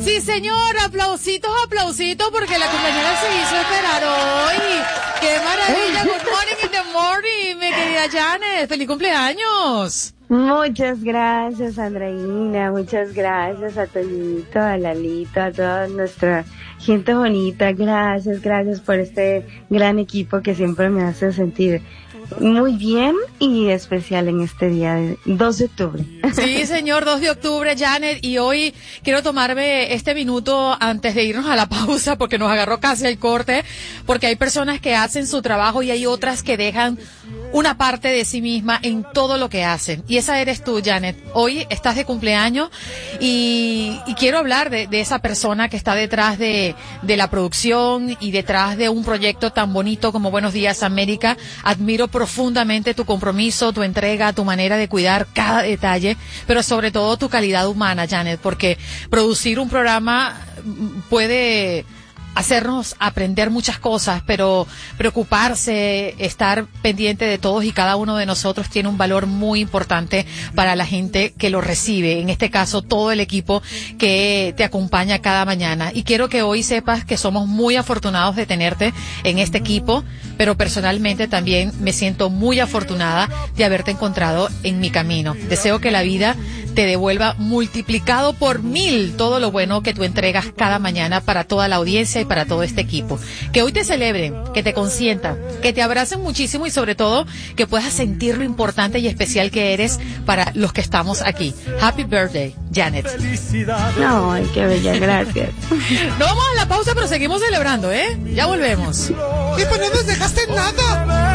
Sí, señor, aplausitos, porque la cumpleañera se hizo esperar hoy. ¡Qué maravilla! Good morning in the morning, mi querida Janet. ¡Feliz cumpleaños! Muchas gracias, Andreina. Muchas gracias a Toñito, a Lalito, a toda nuestra gente bonita. Gracias por este gran equipo que siempre me hace sentir muy bien y especial en este día de 2 de octubre. Sí, señor, 2 de octubre, Janet, y hoy quiero tomarme este minuto antes de irnos a la pausa porque nos agarró casi el corte, porque hay personas que hacen su trabajo y hay otras que dejan una parte de sí misma en todo lo que hacen. Y esa eres tú, Janet. Hoy estás de cumpleaños y quiero hablar de esa persona que está detrás de la producción y detrás de un proyecto tan bonito como Buenos Días América. Admiro profundamente tu compromiso, tu entrega, tu manera de cuidar cada detalle, pero sobre todo tu calidad humana, Janet, porque producir un programa puede hacernos aprender muchas cosas, pero preocuparse, estar pendiente de todos y cada uno de nosotros tiene un valor muy importante para la gente que lo recibe, en este caso todo el equipo que te acompaña cada mañana. Y quiero que hoy sepas que somos muy afortunados de tenerte en este equipo, pero personalmente también me siento muy afortunada de haberte encontrado en mi camino. Deseo que la vida te devuelva multiplicado por 1000 todo lo bueno que tú entregas cada mañana para toda la audiencia y para todo este equipo. Que hoy te celebren, que te consientan, que te abracen muchísimo y sobre todo que puedas sentir lo importante y especial que eres para los que estamos aquí. Happy birthday, Janet. Ay, qué bella, gracias. No vamos a la pausa, pero seguimos celebrando, ¿eh? Ya volvemos. Y pues no nos dejaste nada.